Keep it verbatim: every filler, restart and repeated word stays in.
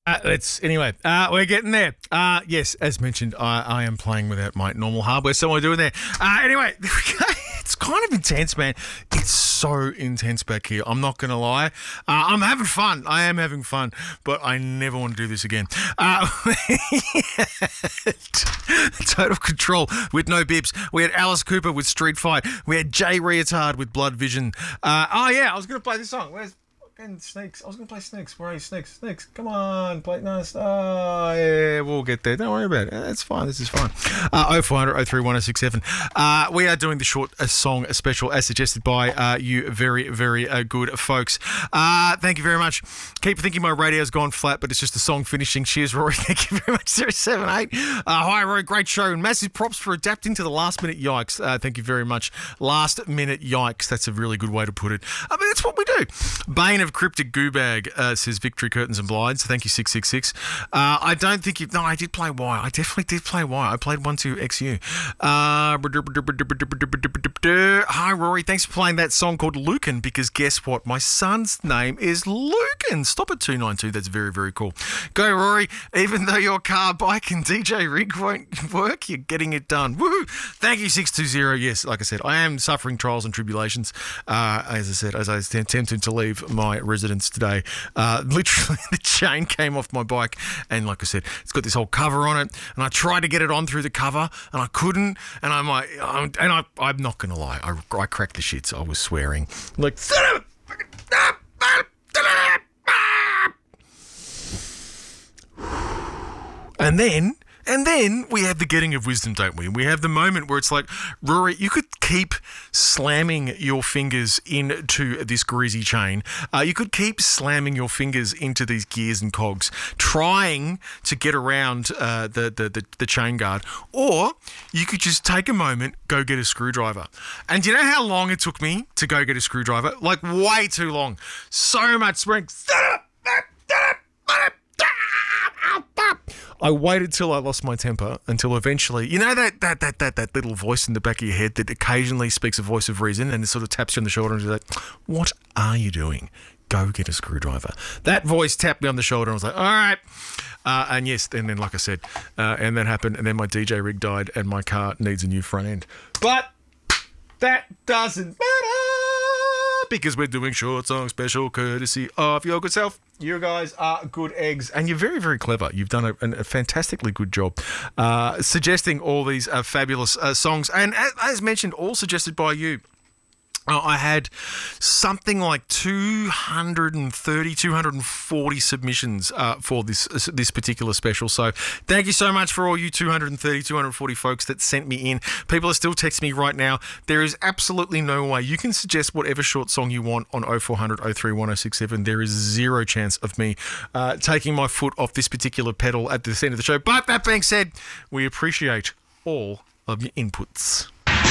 Uh, let's anyway. Uh, we're getting there. Uh, yes, as mentioned, I, I am playing without my normal hardware. So what we're doing there. Uh, anyway, it's kind of intense, man. It's so intense back here. I'm not gonna lie. Uh, I'm having fun. I am having fun, but I never want to do this again. Uh, Total Control with No Bibs. We had Alice Cooper with Street Fight. We had Jay Reatard with Blood Vision. Uh, oh yeah, I was gonna play this song. Where's And Snakes. I was going to play Snakes. Where are you, Snakes? Snakes, come on. Play nice. Oh, yeah, we'll get there. Don't worry about it. That's fine. This is fine. Uh, oh four hundred, oh three one, oh six seven. Uh, we are doing the short uh, song special as suggested by uh, you very, very uh, good folks. Uh, thank you very much. Keep thinking my radio's gone flat, but it's just the song finishing. Cheers, Rory. Thank you very much. zero seven eight. Uh, hi, Rory. Great show. And massive props for adapting to the last minute yikes. Uh, thank you very much. Last minute yikes. That's a really good way to put it. I mean, that's what we do. Bane of Cryptic Goobag uh, says Victory Curtains and Blinds. Thank you, six six six. Uh, I don't think you... No, I did play Y. I definitely did play Y. I played one two X U. Uh, hi, Rory. Thanks for playing that song called Lucan, because guess what? My son's name is Lucan. Stop at two nine two. That's very, very cool. Go, Rory. Even though your car, bike and D J rig won't work, you're getting it done. Woohoo. Thank you, six two zero. Yes, like I said, I am suffering trials and tribulations. Uh, as I said, as I was attempting to leave my residence today, uh, literally the chain came off my bike, and like I said, it's got this whole cover on it, and I tried to get it on through the cover, and I couldn't, and I'm like, I'm, and I, I'm not gonna lie, I, I cracked the shits. I was swearing like, and then. And then we have the getting of wisdom, don't we? We have the moment where it's like, Rory, you could keep slamming your fingers into this greasy chain. Uh, you could keep slamming your fingers into these gears and cogs, trying to get around uh, the, the, the, the chain guard. Or you could just take a moment, go get a screwdriver. And do you know how long it took me to go get a screwdriver? Like, way too long. So much strength. I waited till I lost my temper, until eventually, you know that that that that that little voice in the back of your head that occasionally speaks a voice of reason and it sort of taps you on the shoulder and is like, what are you doing? Go get a screwdriver. That voice tapped me on the shoulder and I was like, all right. Uh, and yes, and then like I said, uh, and that happened, and then my D J rig died and my car needs a new front end. But that doesn't matter, because we're doing short song special courtesy of your good self. You guys are good eggs, and you're very, very clever. You've done a, a fantastically good job uh, suggesting all these uh, fabulous uh, songs, and as, as mentioned, all suggested by you. Uh, I had something like two hundred thirty, two hundred forty submissions uh, for this uh, this particular special. So thank you so much for all you two hundred thirty, two hundred forty folks that sent me in. People are still texting me right now. There is absolutely no way. You can suggest whatever short song you want on oh four hundred, oh three one, oh six seven. There is zero chance of me uh, taking my foot off this particular pedal at the end of the show. But that being said, we appreciate all of your inputs.